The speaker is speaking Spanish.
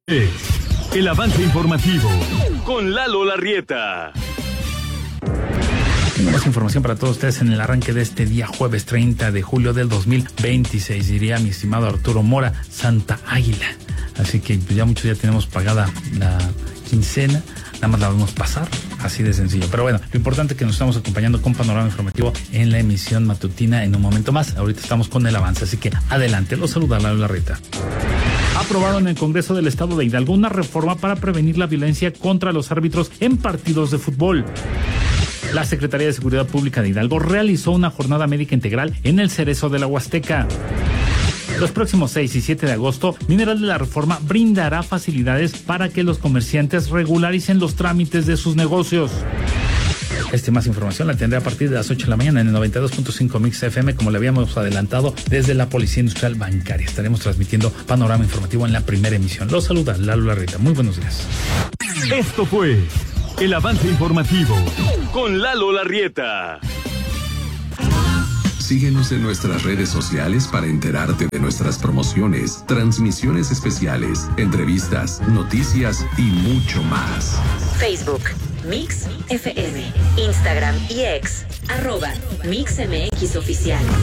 El avance informativo con Lalo Larrieta. Más información para todos ustedes en el arranque de este día, jueves 30 de julio del 2026, diría mi estimado Arturo Mora, Santa Águila. Así que pues, ya muchos ya tenemos pagada la quincena, nada más la vamos a pasar, así de sencillo. Pero bueno, lo importante es que nos estamos acompañando con Panorama Informativo en la emisión matutina en un momento más. Ahorita estamos con el avance, así que adelante. Los saluda Lalo Larrieta. Aprobaron en el Congreso del Estado de Hidalgo una reforma para prevenir la violencia contra los árbitros en partidos de fútbol. La Secretaría de Seguridad Pública de Hidalgo realizó una jornada médica integral en el Cerezo de la Huasteca. Los próximos 6 y 7 de agosto, Mineral de la Reforma brindará facilidades para que los comerciantes regularicen los trámites de sus negocios. Más información la tendré a partir de las 8 de la mañana en el 92.5 Mix FM, como le habíamos adelantado desde la Policía Industrial Bancaria. Estaremos transmitiendo Panorama Informativo en la primera emisión. Los saluda Lalo Larrieta. Muy buenos días. Esto fue el avance informativo con Lalo Larrieta. Síguenos en nuestras redes sociales para enterarte de nuestras promociones, transmisiones especiales, entrevistas, noticias y mucho más. Facebook, Mix FM, Instagram y X, @MixMX Oficial.